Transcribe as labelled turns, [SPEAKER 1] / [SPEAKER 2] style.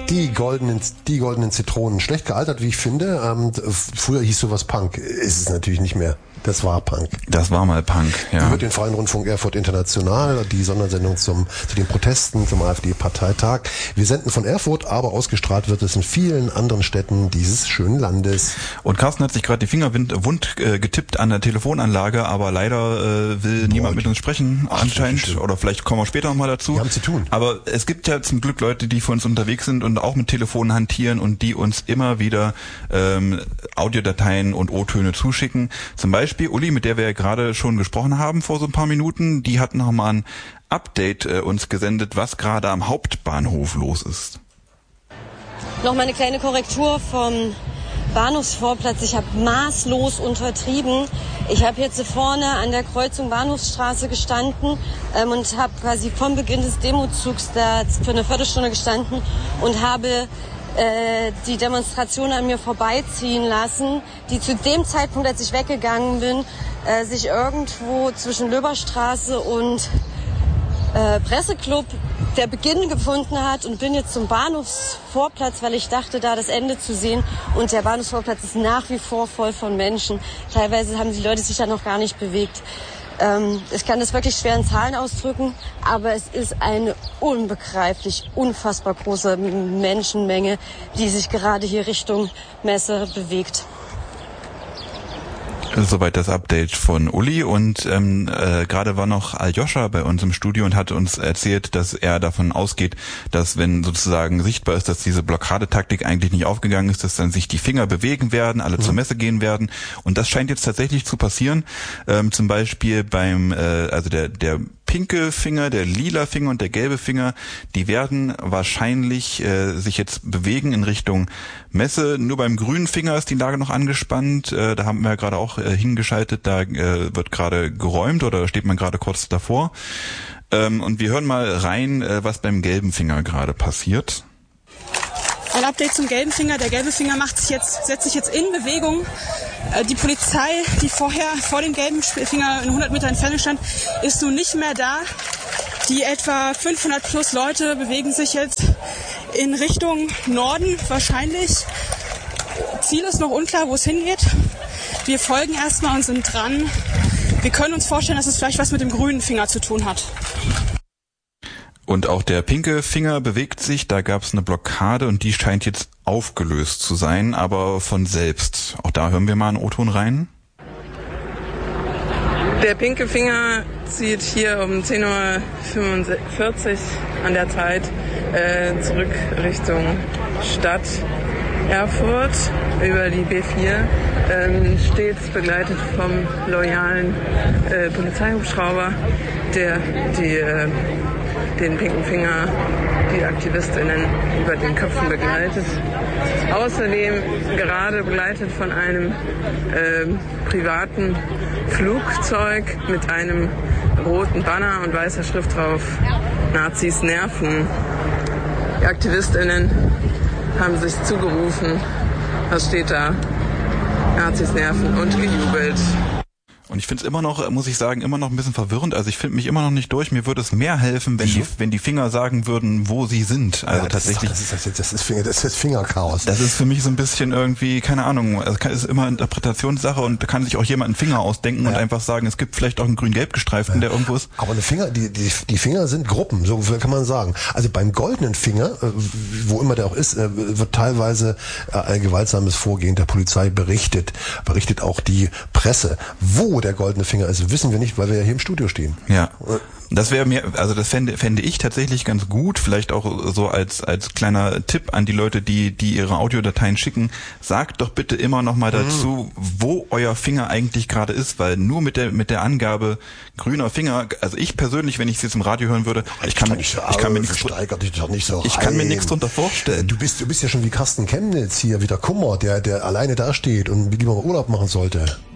[SPEAKER 1] Die goldenen Zitronen. Schlecht gealtert, wie ich finde. Früher hieß sowas Punk. Ist es natürlich nicht mehr. Das war Punk.
[SPEAKER 2] Das war mal Punk, ja.
[SPEAKER 1] Die hört den Freien Rundfunk Erfurt International, die Sondersendung zu den Protesten, zum AfD-Parteitag. Wir senden von Erfurt, aber ausgestrahlt wird es in vielen anderen Städten dieses schönen Landes.
[SPEAKER 2] Und Carsten hat sich gerade die Finger wund getippt an der Telefonanlage, aber leider will niemand mit uns sprechen, anscheinend. Oder vielleicht kommen wir später nochmal dazu.
[SPEAKER 1] Wir haben zu tun.
[SPEAKER 2] Aber es gibt ja zum Glück Leute, die für uns unterwegs sind und auch mit Telefonen hantieren und die uns immer wieder Audiodateien und O-Töne zuschicken. Zum Beispiel Uli, mit der wir ja gerade schon gesprochen haben vor so ein paar Minuten, die hat nochmal ein Update uns gesendet, was gerade am Hauptbahnhof los ist.
[SPEAKER 3] Nochmal eine kleine Korrektur vom Bahnhofsvorplatz. Ich habe maßlos untertrieben. Ich habe jetzt vorne an der Kreuzung Bahnhofsstraße gestanden und habe quasi vom Beginn des Demozugs da für eine Viertelstunde gestanden und habe die Demonstration an mir vorbeiziehen lassen, die zu dem Zeitpunkt, als ich weggegangen bin, sich irgendwo zwischen Löberstraße und Presseclub der Beginn gefunden hat, und bin jetzt zum Bahnhofsvorplatz, weil ich dachte, da das Ende zu sehen. Und der Bahnhofsvorplatz ist nach wie vor voll von Menschen. Teilweise haben die Leute sich da noch gar nicht bewegt. Ich kann das wirklich schwer in Zahlen ausdrücken, aber es ist eine unbegreiflich, unfassbar große Menschenmenge, die sich gerade hier Richtung Messe bewegt.
[SPEAKER 2] Soweit das Update von Uli, und gerade war noch Aljoscha bei uns im Studio und hat uns erzählt, dass er davon ausgeht, dass wenn sozusagen sichtbar ist, dass diese Blockadetaktik eigentlich nicht aufgegangen ist, dass dann sich die Finger bewegen werden, alle zur Messe gehen werden, und das scheint jetzt tatsächlich zu passieren. Zum Beispiel beim also der pinke Finger, der lila Finger und der gelbe Finger, die werden wahrscheinlich sich jetzt bewegen in Richtung Messe. Nur beim grünen Finger ist die Lage noch angespannt. Da haben wir ja gerade auch hingeschaltet, da wird gerade geräumt oder steht man gerade kurz davor. Und wir hören mal rein, was beim gelben Finger gerade passiert.
[SPEAKER 4] Ein Update zum gelben Finger. Der gelbe Finger setzt sich jetzt in Bewegung. Die Polizei, die vorher vor dem gelben Finger in 100 Meter Entfernung stand, ist nun nicht mehr da. Die etwa 500 plus Leute bewegen sich jetzt in Richtung Norden wahrscheinlich. Ziel ist noch unklar, wo es hingeht. Wir folgen erstmal und sind dran. Wir können uns vorstellen, dass es vielleicht was mit dem grünen Finger zu tun hat.
[SPEAKER 2] Und auch der pinke Finger bewegt sich, da gab es eine Blockade und die scheint jetzt aufgelöst zu sein, aber von selbst. Auch da hören wir mal einen O-Ton rein.
[SPEAKER 5] Der pinke Finger zieht hier um 10.45 Uhr an der Zeit zurück Richtung Stadt Erfurt über die B4, stets begleitet vom loyalen Polizeihubschrauber, der den pinken Finger, die AktivistInnen über den Köpfen begleitet. Außerdem gerade begleitet von einem privaten Flugzeug mit einem roten Banner und weißer Schrift drauf: Nazis nerven. Die AktivistInnen haben sich zugerufen, was steht da? Nazis nerven, und gejubelt.
[SPEAKER 2] Und ich finde es immer noch, muss ich sagen, immer noch ein bisschen verwirrend. Also ich finde mich immer noch nicht durch. Mir würde es mehr helfen, wenn die Finger sagen würden, wo sie sind. Also ja, tatsächlich.
[SPEAKER 1] Das ist Fingerchaos.
[SPEAKER 2] Das ist für mich so ein bisschen irgendwie, keine Ahnung, es ist immer Interpretationssache, und da kann sich auch jemand einen Finger ausdenken und einfach sagen, es gibt vielleicht auch einen grün-gelb gestreiften, der irgendwo ist.
[SPEAKER 1] Aber die Finger sind Gruppen, so kann man sagen. Also beim goldenen Finger, wo immer der auch ist, wird teilweise ein gewaltsames Vorgehen der Polizei berichtet auch die Presse. Wo der goldene Finger ist, wissen wir nicht, weil wir ja hier im Studio stehen.
[SPEAKER 2] Ja. Das wäre mir, also das fände ich tatsächlich ganz gut, vielleicht auch so als kleiner Tipp an die Leute, die ihre Audiodateien schicken: sagt doch bitte immer noch mal dazu, wo euer Finger eigentlich gerade ist, weil nur mit der Angabe grüner Finger, also ich persönlich, wenn ich es jetzt im Radio hören würde, ich kann mir nichts drunter vorstellen.
[SPEAKER 1] Du bist ja schon wie Carsten Chemnitz hier, wie der Kummer, der alleine da steht und lieber mal Urlaub machen sollte.